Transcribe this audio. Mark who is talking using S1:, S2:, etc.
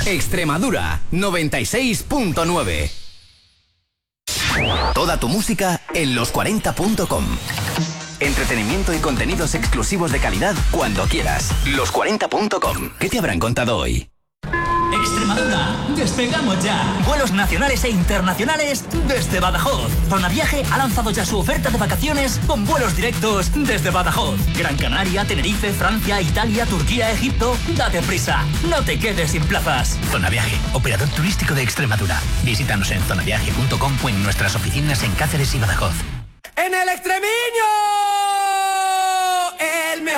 S1: Extremadura 96.9. Toda tu música en los40.com. Entretenimiento y contenidos exclusivos de calidad cuando quieras. Los40.com. ¿Qué te habrán contado hoy?
S2: Extremadura, despegamos ya. Vuelos nacionales e internacionales desde Badajoz. Zona Viaje ha lanzado ya su oferta de vacaciones con vuelos directos desde Badajoz. Gran Canaria, Tenerife, Francia, Italia, Turquía, Egipto. Date prisa, no te quedes sin plazas.
S3: Zona Viaje, operador turístico de Extremadura. Visítanos en zonaviaje.com o en nuestras oficinas en Cáceres y Badajoz.
S4: ¡En el Extremiño!